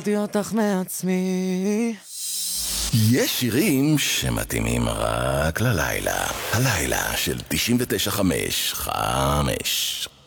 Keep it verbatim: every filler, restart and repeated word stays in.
הצלתי אותך מעצמי. יש שירים שמתאימים רק ללילה. הלילה של תשעים ותשע חמש חמש.